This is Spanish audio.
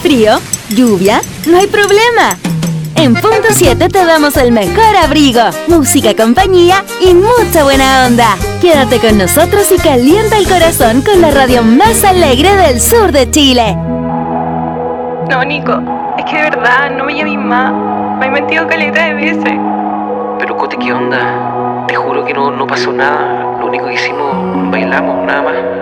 ¿Frío? ¿Lluvia? No hay problema. En Punto 7 te damos el mejor abrigo, música, compañía y mucha buena onda. Quédate con nosotros y calienta el corazón con la radio más alegre del sur de Chile. No, Nico, es que de verdad no me llames más. Me he mentido caleta de veces. Pero Cote, ¿qué onda? Te juro que no pasó nada. Lo único que hicimos, bailamos, nada más.